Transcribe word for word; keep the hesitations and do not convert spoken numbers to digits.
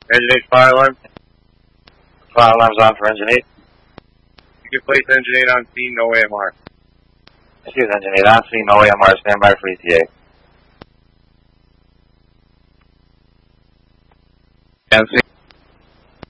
Engine eight fire alarm. Fire alarm's on for engine eight. You can place engine eight on scene, no A M R. Excuse engine eight on scene, no A M R, stand by for E T A. And